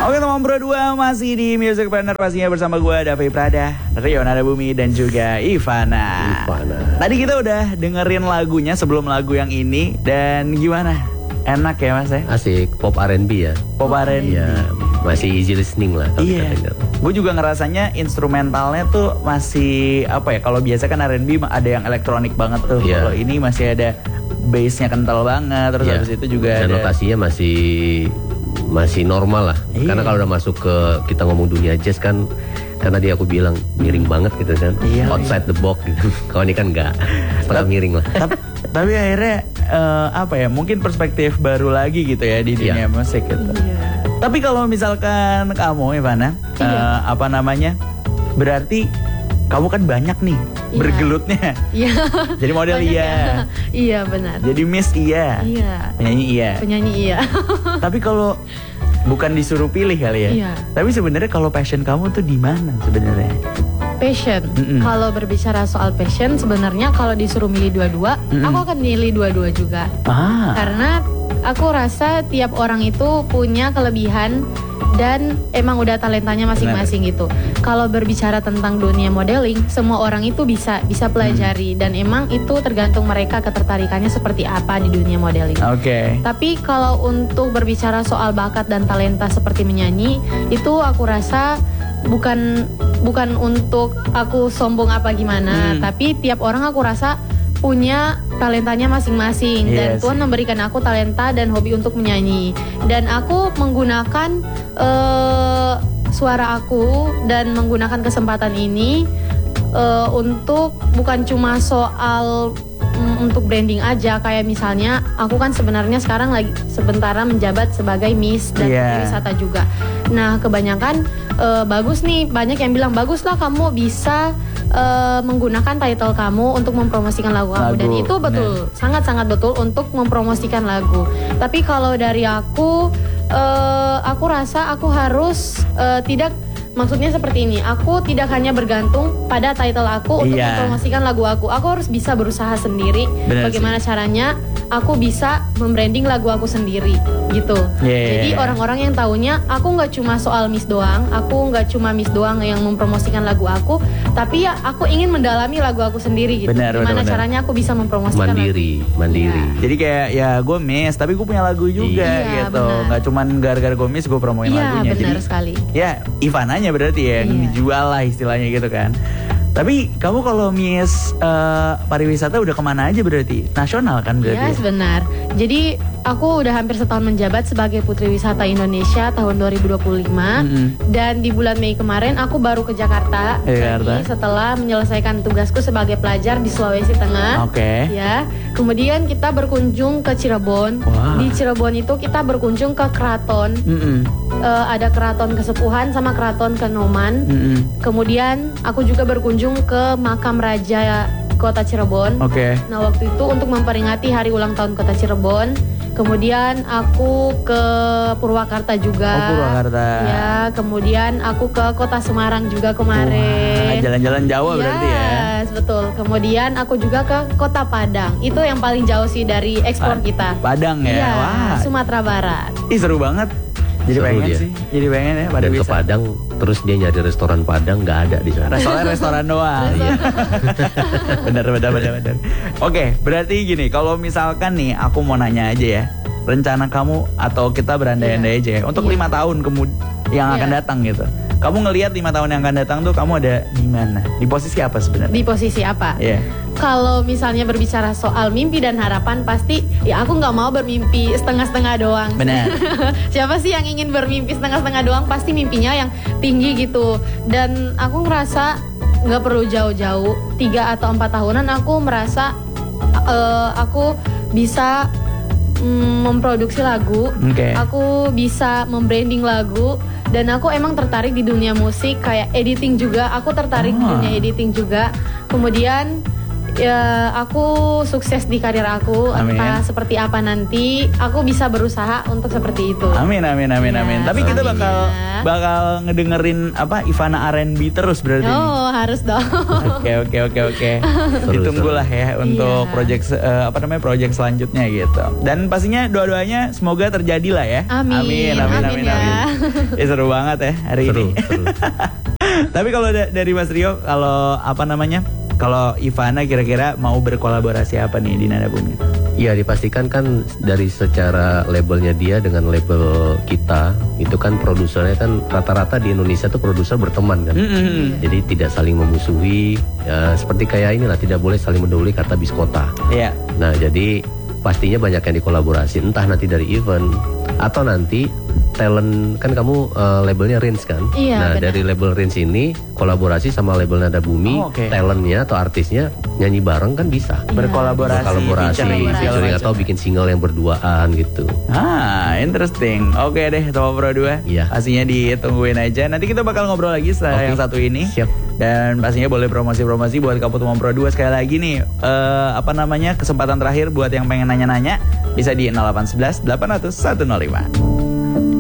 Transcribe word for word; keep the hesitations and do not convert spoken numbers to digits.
Oke teman berdua, masih di Music Partner pastinya bersama gue Davi Prada, Rio Nadabumi dan juga Ivana. Ivana. Tadi kita udah dengerin lagunya sebelum lagu yang ini. Dan gimana? Enak ya mas ya? Asik, pop R and B ya. Pop R and B Ya, masih easy listening lah kalau Iya. kita dengar. Gue juga ngerasanya instrumentalnya tuh masih apa ya? Kalau biasa kan R and B ada yang elektronik banget tuh. Iya. Kalau ini masih ada bassnya kental banget. Terus Iya. habis itu juga Dan ada notasinya masih masih normal lah. Iya. Karena kalau udah masuk ke kita ngomong dunia jazz kan, karena dia aku bilang miring banget gitu kan. Iya, Outside the box gitu. Kalau ini kan enggak, setengah miring lah. tapi, tapi akhirnya eh, apa ya? Mungkin perspektif baru lagi gitu ya di dunia Iya. musik gitu. Iya. Tapi kalau misalkan kamu Ivana, Iya. eh, apa namanya? Berarti kamu kan banyak nih Iya. bergelutnya. Iya. Jadi model Banyak iya. ya. Iya benar. Jadi Miss iya. Iya. Penyanyi iya. Penyanyi iya. Tapi kalau bukan disuruh pilih kali ya. Iya. Tapi sebenarnya kalau passion kamu tuh di mana sebenarnya? Passion. Mm-mm. Kalau berbicara soal passion, sebenarnya kalau disuruh milih dua-dua, Mm-mm. aku akan milih dua-dua juga. Ah. Karena aku rasa tiap orang itu punya kelebihan dan emang udah talentanya masing-masing gitu. Kalau berbicara tentang dunia modeling, semua orang itu bisa bisa pelajari dan emang itu tergantung mereka ketertarikannya seperti apa di dunia modeling. Oke. Tapi kalau untuk berbicara soal bakat dan talenta seperti menyanyi, itu aku rasa bukan bukan untuk aku sombong apa gimana, Hmm. tapi tiap orang aku rasa punya talentanya masing-masing. Iya Dan Tuhan sih. memberikan aku talenta dan hobi untuk menyanyi. Dan aku menggunakan eh, suara aku dan menggunakan kesempatan ini eh, untuk bukan cuma soal mm, untuk branding aja. Kayak misalnya aku kan sebenarnya sekarang lagi sementara menjabat sebagai Miss dan Iya. Putri Wisata juga. Nah kebanyakan eh, bagus nih, banyak yang bilang baguslah kamu bisa eh, menggunakan title kamu untuk mempromosikan lagu kamu. Lagu, Dan itu betul, sangat-sangat betul untuk mempromosikan lagu. Tapi kalau dari aku, eh, aku rasa aku harus eh, tidak. Maksudnya seperti ini, aku tidak hanya bergantung pada title aku untuk Iya. mempromosikan lagu aku. Aku harus bisa berusaha sendiri. Bener Bagaimana caranya aku bisa membranding lagu aku sendiri, gitu. Yeah. Jadi orang-orang yang taunya aku nggak cuma soal Miss doang, aku nggak cuma Miss doang yang mempromosikan lagu aku, tapi ya aku ingin mendalami lagu aku sendiri, gitu. Benar, Gimana benar, benar. caranya aku bisa mempromosikan Mandiri, lagu. mandiri. Iya. Jadi kayak ya gue Miss, tapi gue punya lagu juga Iya, gitu. benar. Nggak cuman gara-gara gue Miss gue promoin Iya, lagunya. benar Jadi sekali. ya Ivana berarti ya yang Iya. dijual lah istilahnya gitu kan. Tapi kamu kalau Miss eh, pariwisata udah kemana aja berarti? Nasional kan berarti? Iya, ya? benar. Jadi aku udah hampir setahun menjabat sebagai Putri Wisata Indonesia tahun dua ribu dua puluh lima. Mm-mm. Dan di bulan Mei kemarin aku baru ke Jakarta, Jakarta. lagi setelah menyelesaikan tugasku sebagai pelajar di Sulawesi Tengah. Oke. Ya, kemudian kita berkunjung ke Cirebon. Wah. Di Cirebon itu kita berkunjung ke keraton. Mm-mm. Eh, ada keraton Kesepuhan sama keraton Kanoman. Mm-mm. Kemudian aku juga berkunjung ke makam raja Kota Cirebon. Oke. Nah waktu itu untuk memperingati hari ulang tahun Kota Cirebon. Kemudian aku ke Purwakarta juga. Oh, Purwakarta. Ya, kemudian aku ke Kota Semarang juga Wah, kemarin. jalan-jalan Jawa berarti ya. Yes, betul. Kemudian aku juga ke Kota Padang. Itu yang paling jauh sih dari ekspor Pa- kita. Padang ya. Iya, Wah. Sumatera Barat. Ih seru banget. Jadi Seru pengen dia. sih. Jadi pengen ya Dan ke pariwisata. Padang, terus dia nyari restoran Padang nggak ada di sana. Restoran restoran doang. Iya. bener bener bener bener. Oke, berarti gini, kalau misalkan nih aku mau nanya aja ya, rencana kamu atau kita berandai-andai Iya. aja ya, untuk Iya. lima tahun kemudian yang akan Iya. datang gitu. Kamu ngelihat lima tahun yang akan datang tuh kamu ada di mana? Di posisi apa sebenarnya? Di posisi apa? Iya. Kalau misalnya berbicara soal mimpi dan harapan, pasti ya aku nggak mau bermimpi setengah-setengah doang. Benar. Siapa sih yang ingin bermimpi setengah-setengah doang? Pasti mimpinya yang tinggi gitu. Dan aku ngerasa nggak perlu jauh-jauh, tiga atau empat tahunan aku merasa eh, aku bisa mm, memproduksi lagu. Oke. Aku bisa membranding lagu. Dan aku emang tertarik di dunia musik, kayak editing juga. Aku tertarik di Ah. dunia editing juga. Kemudian ya aku sukses di karir aku. Amin. Entah seperti apa nanti, aku bisa berusaha untuk seperti itu. Amin amin amin Ya, amin. Tapi kita amin bakal ya. bakal ngedengerin apa Ivana R and B terus berarti. nih. Oh, harus dong. Oke oke oke oke. Seru, Ditunggulah ya untuk Iya. project se- eh, apa namanya project selanjutnya gitu. Dan pastinya doa-doanya semoga terjadi lah ya. Amin, Amin amin amin amin. ya. amin. Ya, seru banget ya hari Seru, ini. seru. Tapi kalau da- dari Mas Rio, kalau apa namanya? Kalau Ivana kira-kira mau berkolaborasi apa nih di Nada Bumi? Iya, dipastikan kan dari secara labelnya dia dengan label kita itu kan produsernya kan rata-rata di Indonesia tuh produser berteman kan. Mm-mm. Jadi tidak saling memusuhi, ya, seperti kayak inilah tidak boleh saling mendahului kata biskota. Iya. Nah jadi pastinya banyak yang dikolaborasi, entah nanti dari event atau nanti talent kan kamu uh, labelnya Rins kan. Iya, Nah benar. dari label Rins ini kolaborasi sama label Nada Bumi, Oh, oke. talentnya atau artisnya nyanyi bareng kan bisa. Iya. Berkolaborasi, Berkolaborasi, featuring, segala featuring macam. atau bikin single yang berduaan gitu. Ah, interesting. Oke deh, Top Pro dua. Iya. Pastinya ditungguin aja. Nanti kita bakal ngobrol lagi setelah Oke. yang satu ini. Siap. Dan pastinya boleh promosi-promosi buat Kapu Tumam Pro dua sekali lagi nih. eh, apa namanya? Kesempatan terakhir buat yang pengen nanya-nanya bisa di nol delapan satu satu delapan nol nol satu nol lima.